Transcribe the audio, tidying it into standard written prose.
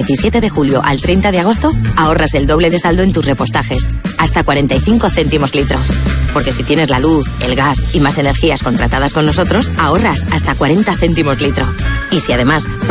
17 de julio al 30 de agosto, ahorras el doble de saldo en tus repostajes, hasta 45 céntimos litro. Porque si tienes la luz, el gas y más energías contratadas con nosotros, ahorras hasta 40 céntimos litro. Y si además